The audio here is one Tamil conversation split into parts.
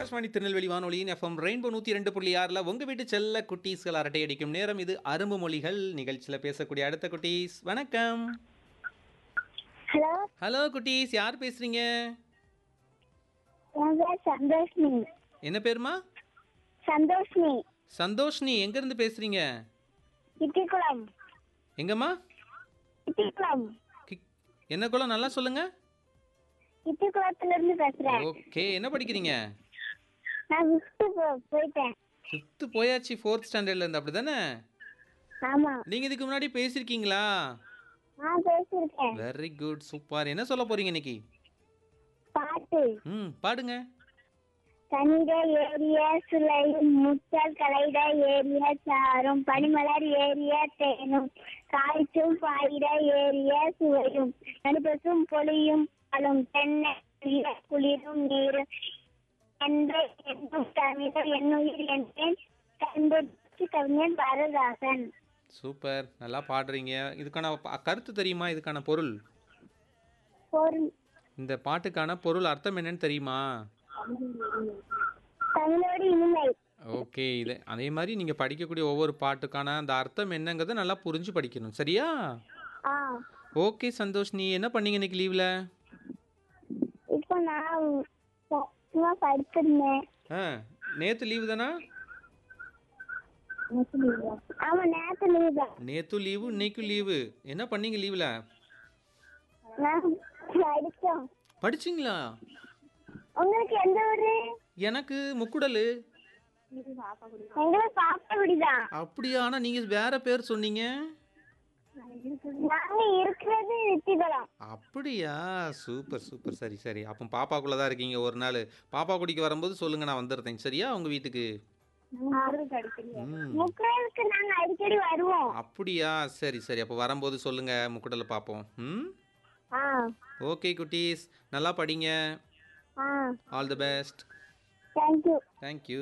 ஆகாஷ்வாணி திருநெல்வேலி வானொலியின் எஃப்எம் ரெயின்போ 102.6ல உங்க வீட்டு செல்ல குட்டீஸ்கள் அரட்டை அடிக்கும் நேரம். இது அரும்பு மொழிகள் நிகழ்ச்சியில் பேசக்கூடிய அடுத்த குட்டீஸ். வணக்கம். ஹலோ, ஹலோ குட்டீஸ், யார் பேசுறீங்க? என் பேர் சந்தோஷ்னி. என்ன பேருமா? சந்தோஷ்னி. சந்தோஷ்னி. எங்க இருந்து பேசுறீங்க? இத்திக்குளம். எங்கம்மா? இத்திக்குளம். கிக்- என்ன குலம் நல்லா சொல்லுங்க. இத்திக்குளத்துல இருந்து பேசுறேன். ஓகே, என்ன படிக்கிறீங்க? நான் போயிட்டேன். 5th போயாச்சு, 4th ஸ்டாண்டர்ட்ல இருந்து, அப்படிதானே? ஆமா, நீங்க இதுக்கு முன்னாடி பேசியிருக்கீங்களா? நான் பேசியிருக்கேன். Very good, super. என்ன சொல்ல போறீங்க இன்னைக்கு? பாட்டு. பாடுங்க. கனிட ஏரிய சுளையும் முத்தல் கலைட ஏரிய சாரும் பனிமலர் ஏரிய தேனும் காய்ச்சும் பாயிட ஏரிய சுவையும் நடுபசும் பொழியும் பாலும் தென்னை குளிரும் நீரும் என்ற தமிழர் என்னுயிர் என்றேன் கவிஞன் பாரதாசன். சூப்பர், நல்லா பாடுறீங்க. இதுக்கான கருத்து தெரியுமா? இதுக்கான பொருள், பொருள் இந்த பாட்டுக்கான பொருள் அர்த்தம் என்னன்னு தெரியுமா? தமிழோடு இனிமை. ஓகே, இது அதே மாதிரி நீங்கள் படிக்கக்கூடிய ஒவ்வொரு பாட்டுக்கான அந்த அர்த்தம் என்னங்கிறத நல்லா புரிஞ்சு படிக்கணும், சரியா? ஆ, ஓகே சந்தோஷ், நீ என்ன பண்ணீங்க இன்னைக்கு லீவில்? இப்போ நான் சும்மா படுத்திருந்தேன். நேற்று லீவு தானா? ஆமா, நேத்து லீவு தான். நேற்று லீவு, இன்னைக்கும் லீவு. என்ன பண்ணீங்க லீவில்? நான் படிச்சோம். படிச்சிங்களா? உங்களுக்கு எந்த ஊரு? எனக்கு முக்குடல். எங்களுக்கு பாப்பாக்குடிதான். அப்படியா? ஆனால் நீங்கள் வேற பேர் சொன்னீங்க. நாங்க இருக்கிறது இத்திக்குளம். அப்படியா? Super super. சரி சரி, அப்போ பாப்பாக்குள்ளே தான் இருக்கீங்க. ஒரு நாள் பாப்பா குடிக்கு வரும்போது சொல்லுங்கள், நான் வந்துடுறேன், சரியா? உங்கள் வீட்டுக்கு. முக்குளத்துக்கு நாங்க அடிக்கடி வருவோம். அப்படியா? சரி சரி, அப்போ வரும்போது சொல்லுங்கள், முக்குடலை பார்ப்போம். ஆ, ஓகே குட்டீஸ், நல்லா படிங்க. ஆ, all the best. Thank you. Thank you.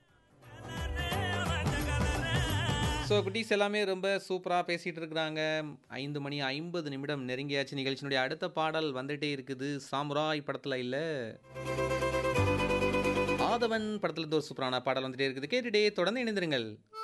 So குட்டீஸ் எல்லாமே ரொம்ப சூப்பராக பேசிகிட்டு இருக்கிறாங்க. 5:50 நெருங்கியாச்சு. நிகழ்ச்சியினுடைய அடுத்த பாடல் வந்துகிட்டே இருக்குது. சாமுராய் படத்தில் இல்லை, ஆதவன் படத்துல இருந்து ஒரு சூப்பரான பாடல் வந்துட்டே இருக்குது. கேட்டுட்டே தொடர்ந்து இணைந்திருங்கள்.